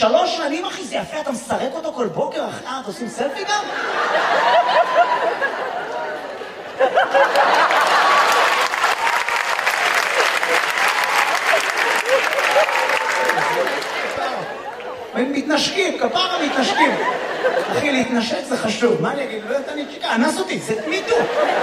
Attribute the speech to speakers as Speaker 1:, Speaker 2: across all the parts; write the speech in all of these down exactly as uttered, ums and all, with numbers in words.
Speaker 1: שלוש שנים, אחי, זה יפה, אתה מסרק אותו כל בוקר, אחי, אה, אתה עושים סלפי גם? מתנשקים, כפרה מתנשקים. אחי, להתנשק זה חשוב. מה אני אגיד? לא יודעת, אני צ'יקה, אנס אותי, זה מיטו.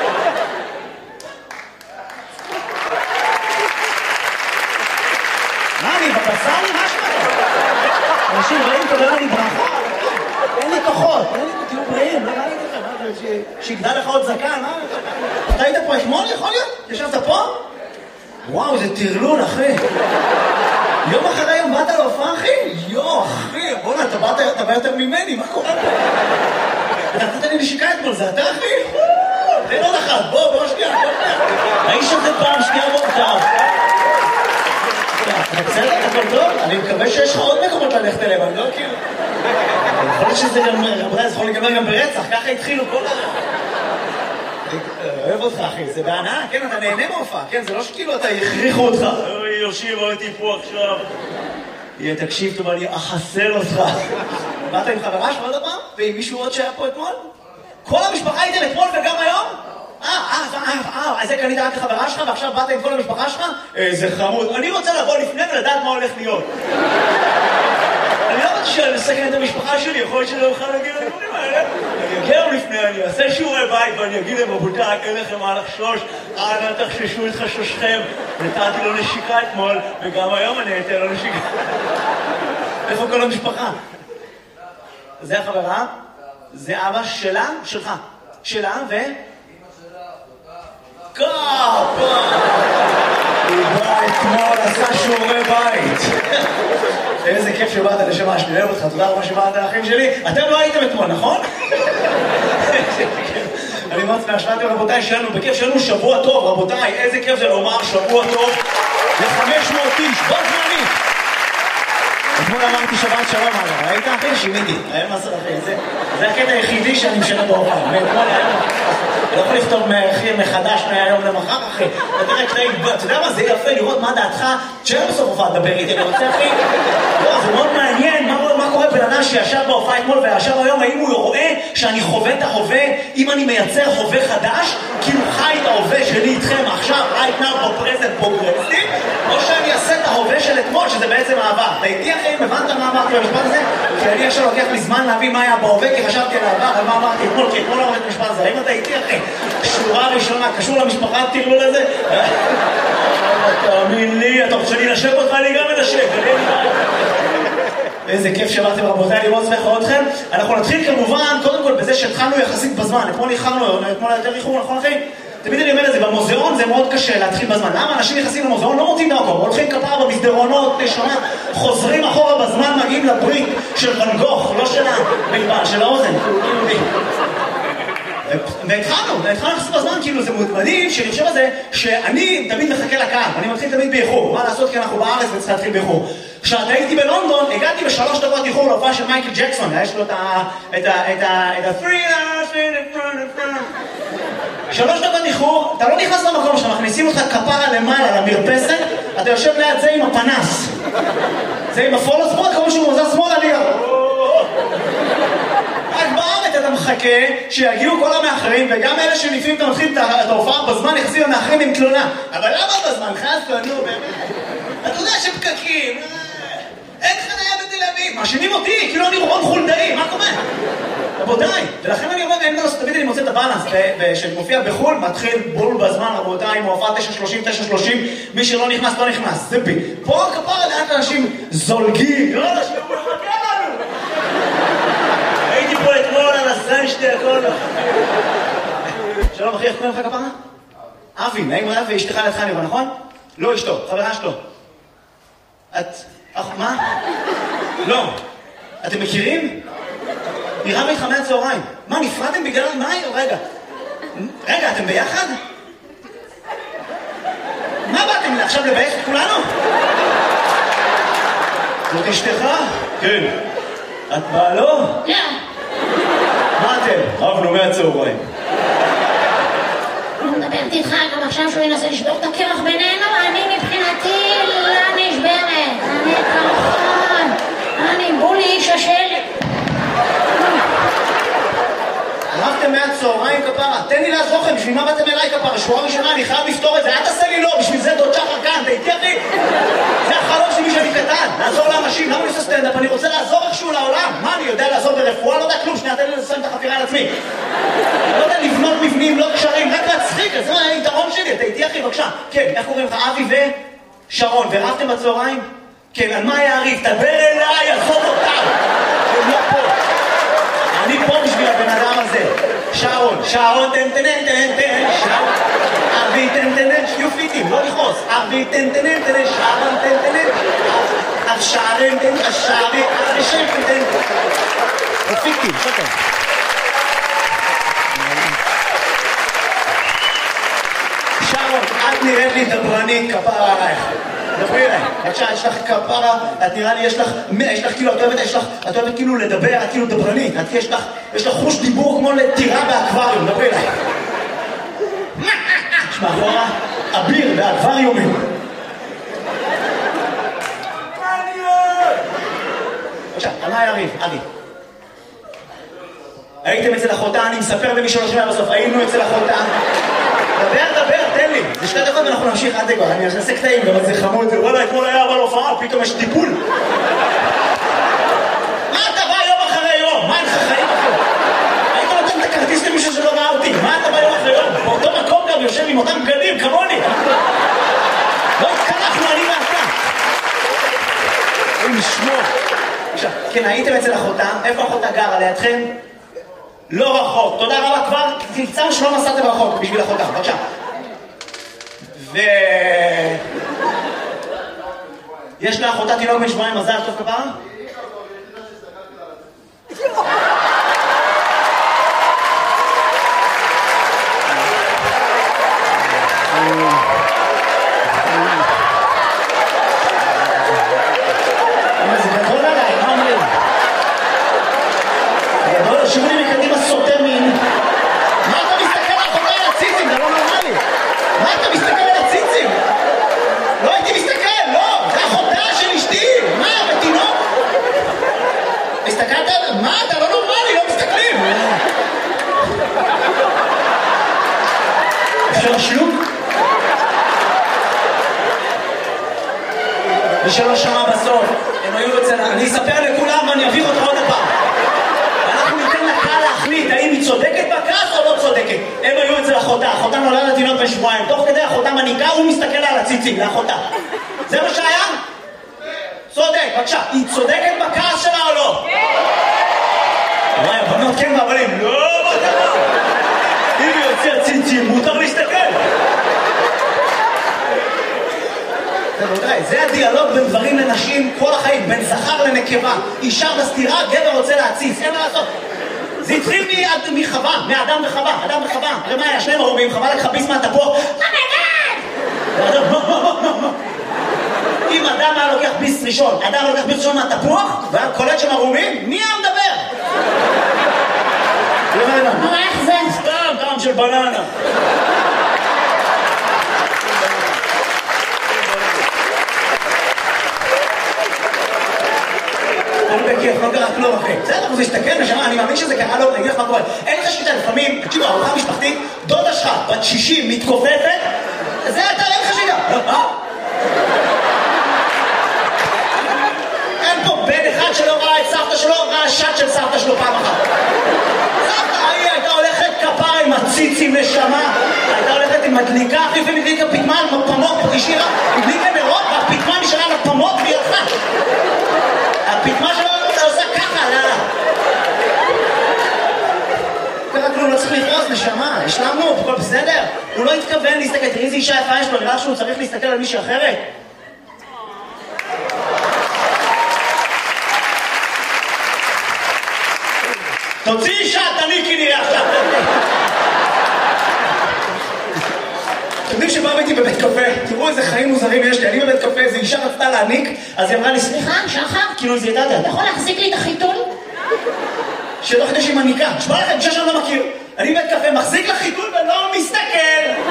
Speaker 1: מה, אני בבצר? מה שמעת? אנשים רעים תודה לי ברכה. אין לי כוחות, אין לי תהיו בריאים, לא ראיתי לכם, שיגדל לך עוד זקן, מה? אתה היית פה אתמול, יכול להיות? ישבת פה? וואו, זה טרלול, אחי. יום אחרי יום באת להופעה, אחי? יו, אחי, בוא'נה, אתה באת, אתה בא יותר ממני, מה קורה פה? אתה נתת לי נשיקה אתמול, זה אתה, אחי? תן עוד אחת, בוא, בוא שנייה, בוא שנייה. האיש הזה פעם שנייה בוא, טוב. בסדר, הכל טוב? אני מקווה שיש לך עוד מקומות ללכת אליהם, אני לא כאילו... יכול להיות שזה גם, רברה, זה יכול להיגמר גם ברצח, ככה התחילו כל ה... אוהב אותך, אחי, זה בהנאה, כן, אתה נהנה מהופעה, כן, זה לא שכאילו אתה הכריחו אותך. אוי, יושיב, הייתי פה עכשיו. יהיה, תקשיב טוב, אני אחסל אותך. באת עם חברה שלך עוד הפעם? ועם מישהו עוד שהיה פה אתמול? כל המשפחה הייתם אתמול וגם היום? אה, אה, אה, אה, אז זה קנית רק לחברה שלך ועכשיו באת עם כל המשפחה שלך? איזה חמוד. אני רוצה לבוא לפני ולדעת מה הולך להיות. אני לא רוצה לסכן את המשפחה שלי, יכול להיות שלא אוכל להגיד לדברים האלה. אני אגיע לפני, אני אעשה שיעורי בית ואני אגיד להם, רבותיי, אין לכם מה לחשוש, אנא תחששו את חששכם. נתתי לו נשיקה אתמול, וגם היום אני אתן לו נשיקה. איפה כל המשפחה? זה החברה? זה אבא שלה? שלך. שלה ו... קאפה! הוא בא אתמול, עשה שיעורי בית. איזה כיף שבאת לשמה שלי, אוהב אותך, תודה רבה שבאת לאחים שלי. אתם לא הייתם אתמול, נכון? אני מאוד שמח, רבותיי, שלנו בכיף, שלנו שבוע טוב, רבותיי, איזה כיף זה לומר שבוע טוב ל-חמש מאות איש, בוא זמני. אתמול אמרתי שבת שלום, ראית אחי? שימיתי, היום עשר אחי, זה הקטע היחידי שאני משנה בהופעה, מאתמול היום. אני לא יכול לכתוב מחדש מהיום למחר, אחי. אתה יודע מה, זה יפה לראות מה דעתך, שאין בסוף הופעה לדבר איתי, אני רוצה, אחי. לא, זה מאוד מעניין, מה קורה בן אדם שישב בהופעה אתמול וישב היום, האם הוא רואה שאני חווה את ההווה, אם אני מייצר חווה חדש, כאילו חי את ההווה שלי איתכם עכשיו, right now, בפרזנט פרוגרסיב, או שאני אעשה את ההווה של אתמול, שזה בעצם העבר. אתה איתי, אחי, הבנת מה אמרתי במשפט הזה? כי אני עכשיו לוקח לי זמן להבין מה היה בהווה, כי חשבתי על העבר, על מה אמרתי אתמול, כי אתמול לא אמרתי את המשפט הזה. האם אתה איתי, אחי? שורה ראשונה, קשור למשפחה, תראו לזה? תאמין לי, אתה רוצה לי נשק אותך, אני גם מנשק. איזה כיף שבאתם רבותיי, לראות שמח אתכם. אנחנו נתחיל כמובן, קודם כל בזה שהתחלנו יחסית בזמן. אתמול איחרנו, אתמול יותר איחור, נכון אחי? תמיד אני אומר את זה, במוזיאון זה מאוד קשה להתחיל בזמן. למה אנשים נכנסים למוזיאון, לא מוצאים דרכו, הולכים כפרה במסדרונות, נשמה, חוזרים אחורה בזמן, מגיעים לברית של ואן גוך, לא של הבלבל, של האוזן. והתחלנו, והתחלנו לחסות בזמן, כאילו זה מדהים שאני חושב על זה שאני תמיד מחכה לקהל, אני מתחיל תמיד באיחור, מה לעשות כי אנחנו בארץ וצריך להתחיל באיחור. כשאתה הייתי בלונדון, הגעתי בשלוש דקות איחור להופעה של מייקל ג'קסון, יש לו את ה... את ה... את ה... את ה... שלוש דקות איחור, אתה לא נכנס למקום שאתה מכניסים אותך כפרה למעלה למרפסת, אתה יושב ליד זה עם הפנס, זה עם הפולו שמאל, כמו שהוא מוזר שמאל עליה. רק בארץ אתה מחכה שיגיעו כל המאחרים, וגם אלה שלפעמים אתה מתחיל את ההופעה בזמן, יחסים המאחרים עם תלונה. אבל למה בזמן? חסו, נו באמת. אתה יודע שפקקים, אין חניה בתל אביב, מאשימים אותי, כאילו אני רון חולדאי, מה קורה? רבותיי, ולכן אני אומר, אין דרוס, תמיד אני מוצא את הבאלנס, שמופיע בחול, מתחיל בול בזמן, רבותיי, עם הופעה תשע שלושים, תשע שלושים, מי שלא נכנס, לא נכנס, זה בי. פה כפרה לאט אנשים זולגים, לא אנשים, הוא מחכה לנו. הייתי פה אתמול על הסן שתי הכל. שלום אחי, איך קוראים לך כפרה? אבי, נעים רב ואשתך לידך נראה, נכון? לא אשתו, חברה שלו. את... מה? לא. אתם מכירים? נראה מאיתך מהצהריים. מה, נפרדתם בגלל מה? רגע. רגע, אתם ביחד? מה באתם עכשיו לבייך את כולנו? זאת אשתך? כן. את בעלו? לא. מה אתם? רבנו מהצהריים.
Speaker 2: הוא מדברת איתך גם עכשיו שהוא ינסה לשבור את הקרח בינינו, אני מבחינתי לא נשברת. אני כמובן. אני בול
Speaker 1: שורה ראשונה, אני חייב לפתור את זה, אל תעשה לי לא, בשביל זה דוד שחר כאן, אתה איתי אחי? זה החלום שלי שאני קטן, לעזור לאנשים, למה אני עושה סטנדאפ? אני רוצה לעזור איכשהו לעולם. מה, אני יודע לעזור ברפואה? לא יודע כלום, שנייה, תן לי לסיים את החפירה על עצמי. לא יודע לבנות מבנים, לא קשרים, רק להצחיק, אז מה היתרון שלי? אתה איתי אחי, בבקשה. כן, איך קוראים לך? אבי ושרון, ורבתם בצהריים? כן, על מה היה הריב? תדבר אליי, עזוב אותם. הם לא פה. אני פה בשביל הבן אדם הזה. שרון, שרון, תן תן תן תן, שרון. אבי תן תן תן, שתהיו פיטים, לא לכעוס. אבי תן תן תן תן, שרון תן תן תן. השרון תן, השרון, השרון תן תן. פיטים, שוקר. שרון, את נראית לי דברנית, כפרה עלייך. דברי אליי, בבקשה, יש לך כפרה, את נראה לי, יש לך, יש לך כאילו, את אוהבת, יש לך, את אוהבת כאילו לדבר, את כאילו דברנית, את יש לך, יש לך חוש דיבור כמו לטירה באקווריום, דברי אליי. יש מאחורה, אביר באקווריומים. בבקשה, על מה היה ריב? אבי. הייתם אצל אחותה, אני מספר למי שלא שומע בסוף, היינו אצל אחותה. דבר, דבר, תן לי. זה שתי דקות ואנחנו נמשיך עד דקות. אני אעשה קטעים, גם זה חמוד. וואלה, אתמול היה אבל הופעה, פתאום יש טיפול. מה אתה בא יום אחרי יום? מה אין לך חיים אחרי? היית נותן את הכרטיס למישהו שלא ראה אותי. מה אתה בא יום אחרי יום? באותו מקום גם יושב עם אותם בגדים, כמוני. לא התקלחנו, אני ואתה. אוי, נשמור. עכשיו, כן, הייתם אצל אחותה. איפה אחותה גרה? לידכם? לא רחוק. תודה רבה, כבר תמצאנו שלא נסעתם רחוק בשביל אחותה. בבקשה. ו... יש לאחותה תינוק בן שבועיים, מזל טוב כפרה? זה גדול עליי, מה אומרים? גדול, שימו לי מקדימה סוטה מין. מה אתה מסתכל על אחותה על הציצים? זה לא נורמלי. מה אתה מסתכל על הציצים? לא הייתי מסתכל, לא! זה אחותה של אשתי! מה, בתינוק? הסתכלת על... מה, אתה לא נורמלי, לא מסתכלים! אפשר שלוק? מי שלא שמע בסוף, הם היו אצל... אני אספר לכולם ואני אביך אותך עוד הפעם. אנחנו ניתן לקהל להחליט האם היא צודקת בכעס או לא צודקת. הם היו אצל אחותה, אחותה נולדת תינוק בן שבועיים. תוך כדי אחותה מניקה, הוא מסתכל על הציצים, לאחותה. זה מה שהיה? צודק, בבקשה. היא צודקת בכעס שלה או לא? כן! וואי, הבנות כן והבנים, לא, מה קרה? אם היא יוצא ציצים, מותר להסתכל. זה הדיאלוג בין גברים לנשים כל החיים, בין זכר לנקבה. אישה בסתירה, גבר רוצה להציץ, אין מה לעשות. זה התחיל מחווה, מאדם וחווה, אדם וחווה. הרי מה היה? שניהם ערומים, חווה לקחה ביס מהתפוח. אומייגאד! אם אדם היה לוקח ביס ראשון, אדם לוקח ביס ראשון מהתפוח, והיה קולט שם ערומים, מי היה מדבר?
Speaker 2: מה, איך זה?
Speaker 1: סתם, טעם של בננה. אני בכיף, לא קרה כלום אחי. בסדר, הוא מסתכל נשמה, אני מאמין שזה קרה לו, אני אגיד לך מה קורה. אין לך שיטה, לפעמים, תקשיבו, ארוחה משפחתית, דודה שלך, בת שישים, מתכופפת, זה אתה, אין לך שיטה. מה? אין פה בן אחד שלא ראה את סבתא שלו, ראה שט של סבתא שלו פעם אחת. סבתא, היא הייתה הולכת כפרה עם הציצים נשמה, הייתה הולכת עם מדליקה, אחי ומדליקה פתמן, מפמות, השאירה, מדליקה נרות, והפתמן נשארה לפמות והיא הלכה. הפתמה שלו אתה עושה ככה, לאללה. ככה כלום, לא צריך לכעוס, נשמה, השלמנו, הכל בסדר. הוא לא התכוון להסתכל, תראי איזה אישה יפה יש לו, נראה שהוא צריך להסתכל על מישהי אחרת. תוציא אישה, תניקי נראה עכשיו. אתם יודעים שבא הייתי בבית קפה, תראו איזה חיים מוזרים יש לי, אני בבית קפה, איזו אישה רצתה להניק, אז היא אמרה לי,
Speaker 2: סליחה, שחר?
Speaker 1: כאילו היא זיהתה,
Speaker 2: אתה יכול להחזיק לי את החיתול?
Speaker 1: שלא חדש עם מניקה, נשמע לכם, אישה שאני לא מכיר, אני בבית קפה, מחזיק לך חיתול ולא מסתכל.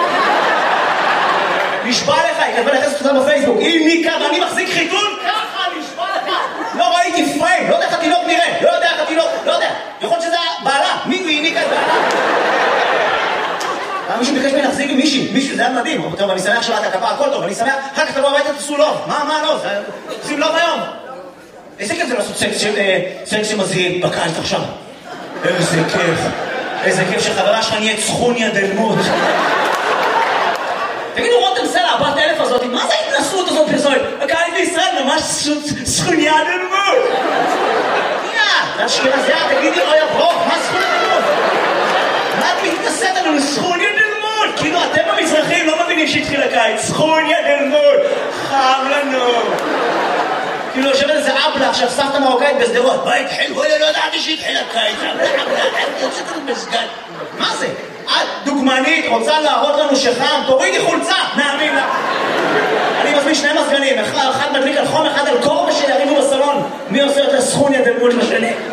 Speaker 1: נשבע לך, היא כתבה לחסת אותה בפייסבוק, היא ניקה ואני מחזיק חיתול, ככה נשבע לך. לא ראיתי פריים, לא יודע איך התינוק נראה, לא יודע איך התינוק, לא יודע, יכול להיות שזה בעלה, מי היא ניקה את בעלה? מישהו ביקש ממני להחזיק עם מישהי, מדהים, טוב, אני שמח שלאת הכפה, הכל טוב, אני שמח, אחר כך תבוא הביתה, תעשו לוב, מה, מה לוב? עושים לוב היום. איזה כיף זה לעשות סקס שמזהים בקיץ עכשיו. איזה כיף, איזה כיף שחברה שלך נהיית סכוניה דלמות. תגידו, רותם סלע, הבת אלף הזאת, מה זה ההתנסות הזאת פרסומת? הקהל בישראל ממש סכוניה דלמות. יא, אשכנזיה, תגידי, אוי אברוך, מה סכוניה דלמות? מה את מתנסית עלינו? סכוניה דלמות! כאילו, אתם המזרחים לא מבינים שהתחיל הקיץ. סכוניה דלמות! חם לנו! כאילו, יושבת איזה אבלה, עכשיו סבתא מרוקאית בסדרות. מה התחיל? בואי, לא ידעתי שהתחיל הקיץ. אבלה, אבלה, אני יוצאת לנו בסגן. מה זה? את דוגמנית, רוצה להראות לנו שחם, תורידי חולצה, נאמין לה. אני מזמין שני מזגנים, אחד מדליק על חום, אחד על קור, ושיריבו בסלון. מי עושה את הסכוניה דלמות לשני?